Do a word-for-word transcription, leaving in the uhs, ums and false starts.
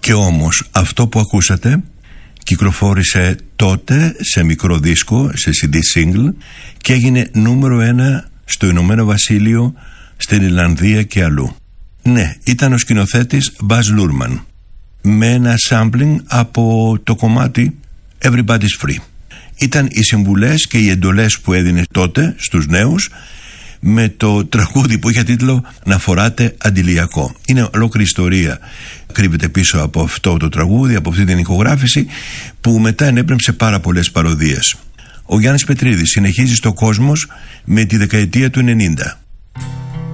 Και όμως αυτό που ακούσατε κυκλοφόρησε τότε σε μικρό δίσκο, σε σι ντι single, και έγινε νούμερο ένα στο Ηνωμένο Βασίλειο, στην Ιρλανδία και αλλού. Ναι, ήταν ο σκηνοθέτης Baz Luhrmann, με ένα sampling από το κομμάτι Everybody's Free. Ήταν οι συμβουλές και οι εντολές που έδινε τότε στους νέους, με το τραγούδι που είχε τίτλο «Να φοράτε αντιλιακό». Είναι ολόκληρη ιστορία κρύβεται πίσω από αυτό το τραγούδι, από αυτή την ηχογράφηση, που μετά ενέπνευσε πάρα πολλές παροδίες. Ο Γιάννης Πετρίδης συνεχίζει στο Κόσμος με τη δεκαετία του ενενήντα.